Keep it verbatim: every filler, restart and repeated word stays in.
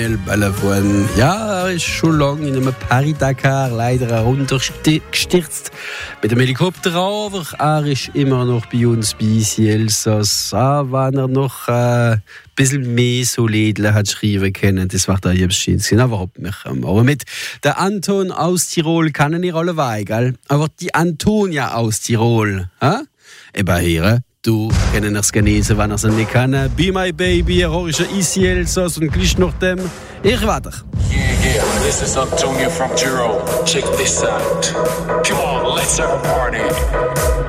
Balavoine. Ja, er ist schon lange in einem Paris-Dakar leider heruntergestürzt mit dem Helikopter, aber er ist immer noch bei uns bei Easy Elsass. Ah, wenn er noch äh, ein bisschen mehr so Lädle hat schreiben können, das macht er jetzt schön. Aber überhaupt nicht. Aber mit der Anton aus Tirol kennen ihr alle wei, gell? Aber die Antonia aus Tirol, hä? Eben hier. Du kennen es genesen, wenn er es nicht kann. Be My Baby, er ist Easy Elsass und gleich nach dem ich weiter. Yeah, yeah, this is Antonio from Tirol. Check this out. Come on, let's have a party.